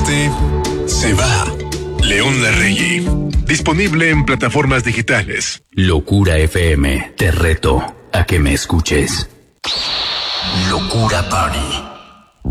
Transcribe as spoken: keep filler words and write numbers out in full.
Este se va. León Larregui. Disponible en plataformas digitales. Locura F M. Te reto a que me escuches. Locura Party.